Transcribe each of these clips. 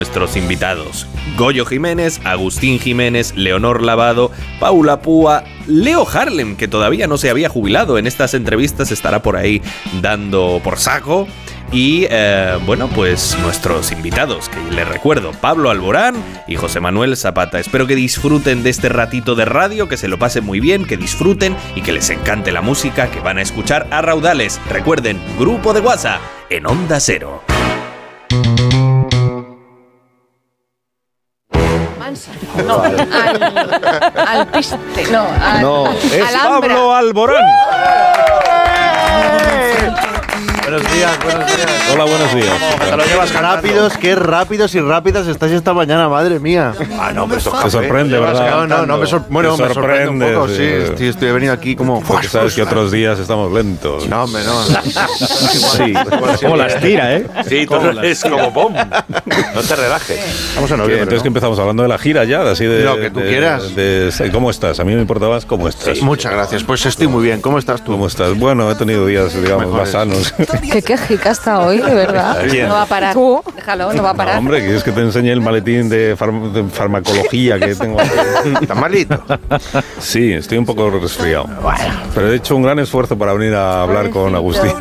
Nuestros invitados: Goyo Jiménez, Agustín Jiménez, Leonor Lavado, Paula Púa, Leo Harlem, que todavía no se había jubilado. En estas entrevistas estará por ahí dando por saco. Y bueno, pues nuestros invitados, que les recuerdo, Pablo Alborán y José Manuel Zapata. Espero que disfruten de este ratito de radio, que se lo pasen muy bien, que disfruten y que les encante la música que van a escuchar a raudales. Recuerden, grupo de WhatsApp en Onda Cero. No, al piste. No, es Alhambra. Pablo Alborán. Buenos días. Hola, buenos días. Te lo llevas rápidos, qué rápidos y rápidas estáis esta mañana, madre mía. No, pero eso Te sorprende, ¿verdad? No, me sorprende un poco, sí. sí. Estoy venido aquí como... Porque sabes que otros días estamos lentos. No, hombre, no. Sí. Como las tira, ¿eh? Sí, todo es como bom. No te relajes. Vamos a Que entonces que empezamos hablando de la gira ya, así de... Lo que tú quieras. ¿Cómo estás? A mí me importa más cómo estás. Muchas gracias, pues estoy muy bien. ¿Cómo estás tú? ¿Cómo estás? Bueno, he tenido días, digamos, más sanos. Qué quejica está hoy, de verdad. ¿Quién? No va a parar. Tú, déjalo, no va a parar. No, hombre, ¿quieres que te enseñe el maletín de farmacología que tengo? ¿Estás malito? Sí, estoy un poco resfriado. Pero he hecho un gran esfuerzo para venir a hablar con Agustín.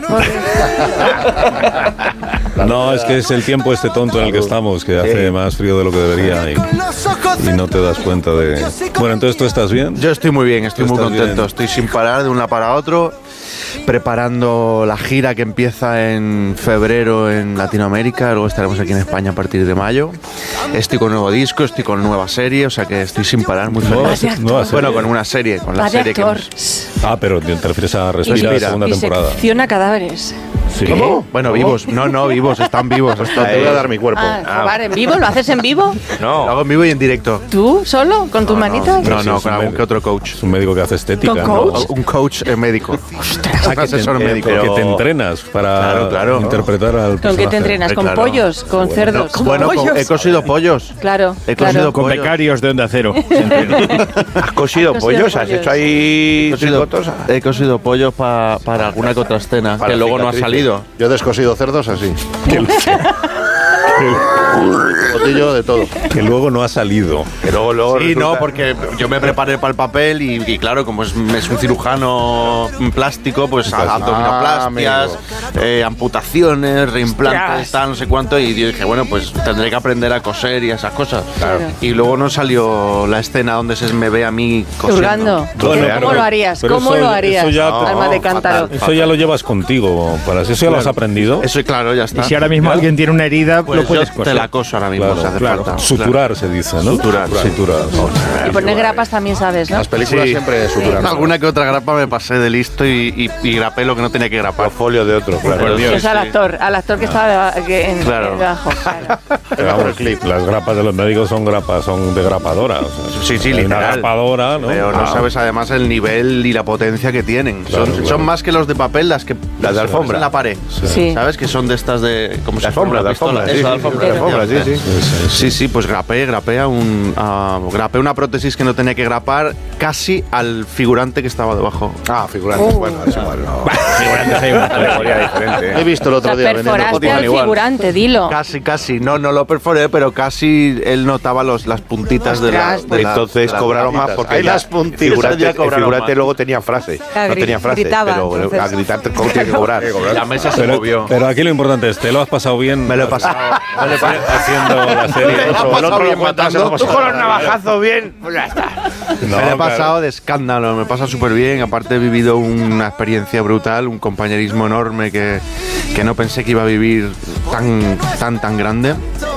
No, es que es el tiempo este tonto en el que estamos, que hace más frío de lo que debería y no te das cuenta de... Bueno, entonces, ¿tú estás bien? Yo estoy muy bien, estoy muy contento. Bien. Estoy sin parar de un lado para otro, preparando la gira que empieza en febrero en Latinoamérica. Luego estaremos aquí en España a partir de mayo. Estoy con nuevo disco, estoy con nueva serie, o sea que estoy sin parar, muy feliz. Nueva serie. Bueno, con una serie, con la serie que... Ah, pero te refieres a Respira, segunda temporada. Disecciona cadáveres. Sí. ¿Cómo? Bueno, vivos. No, vivos, están vivos. Te voy a dar mi cuerpo. Vale, ¿en vivo? ¿Lo haces en vivo? Lo hago en vivo y en directo. ¿Tú solo? ¿Con tus manitas? No, con algún que otro coach. Es un médico que hace estética. ¿Con ¿no? coach? Un coach médico. Un asesor médico. Que te entrenas para Claro. interpretar al personaje. ¿Con qué te entrenas? ¿Con Claro. pollos? ¿Con cerdos? Bueno, he cosido pollos. Claro, He cosido Con pollos. becarios de Onda Cero. ¿Has cosido pollos? ¿Has hecho ahí tricotos? He cosido pollos para alguna que otra escena, Para que luego no ha cicatrices. salido. Yo he descosido cerdos así. Botillo de todo. Que luego no ha salido. Que luego Sí, resulta- no, porque yo me preparé para el papel y claro, como es un cirujano plástico, pues abdominoplastias, amputaciones, reimplantes, tal, no sé cuánto, y yo dije, bueno, pues tendré que aprender a coser y esas cosas. Claro. Y luego no salió la escena donde se me ve a mí cosiendo. Hurgando. Bueno, ¿Cómo lo harías? pero ¿Cómo eso- lo harías? eso ya- Alma de cántaro. fatal. Eso ya lo llevas contigo. Para eso ya lo has aprendido. Eso, claro, ya está. Y si ahora mismo alguien tiene una herida, Pues lo puedes yo coser. te la coso ahora mismo, si hace falta. Suturar se dice, ¿no? Suturar, sí. Suturar. Y poner grapas también sabes, ¿no? Las películas Sí. siempre suturan. Alguna que otra grapa me pasé de listo y grapé lo que no tenía que grapar. Portfolio de otro, claro. Por Dios. Pues al actor que estaba Claro. debajo. Claro. Pero vamos, las grapas de los médicos son grapas, son de grapadora. O sea, Sí, hay una literal. grapadora, ¿no? Pero no sabes además el nivel y la potencia que tienen. Claro, son, claro. son más que los de papel, las que Las de alfombra. en la pared. Sí. ¿Sabes? Que son de estas de como De alfombra, de alfombra. Eso, Sí, de sí, alfombra. de alfombra, sí, sí. Sí, pues grapé una prótesis que no tenía que grapar casi al figurante que estaba debajo. Figurante. Bueno, es igual. No. Figurantes hay una Categoría diferente. He visto el O otro sea, día vendiendo perforaste cotidiano al igual. figurante, dilo. Casi. No lo perforé, pero casi él notaba las puntitas de la... Ostras, de la- Entonces de las cobraron más puntitas. porque Ahí ya las puntitas figurante, ya el cobraron figurante más. luego tenía frase. No tenía frase, gritaba, pero entonces. a gritar tiene que cobrar. La mesa se movió. Pero aquí lo importante es, ¿te lo has pasado bien? Me lo he pasado. Haciendo la serie. Me lo he pasado bien matando. Tú con los navajazos bien, pues ya está. No, Me lo he claro. pasado de escándalo, me pasa súper bien. Aparte he vivido una experiencia brutal, un compañerismo enorme que no pensé que iba a vivir tan grande.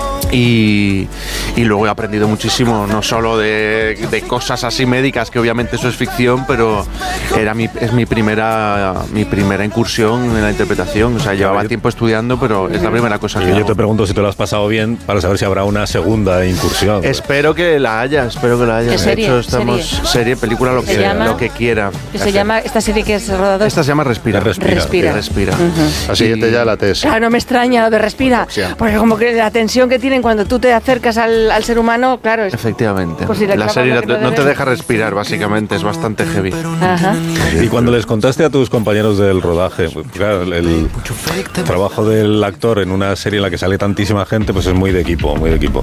Y luego he aprendido muchísimo, no solo de cosas así médicas, que obviamente eso es ficción, pero es mi primera incursión en la interpretación. O sea, llevaba tiempo estudiando, pero es la primera cosa que Y yo hago. te pregunto si te lo has pasado bien para saber si habrá una segunda incursión. Espero que la haya. ¿Qué serie? De hecho, estamos serie, película, lo ¿Se que, llama? lo que quiera. Que se llama esta serie que has rodado. Esta se llama Respira. Respira. Respira. La siguiente ya la TS. Claro, no me extraña lo de respira. Porque como que la tensión que tienen cuando tú te acercas al al ser humano, claro. Efectivamente. Pues si le la clavas serie lo que no no te debes. deja respirar, básicamente, es bastante heavy. Ajá. Y cuando les contaste a tus compañeros del rodaje, pues, claro, el trabajo del actor en una serie en la que sale tantísima gente, pues es muy de equipo, muy de equipo.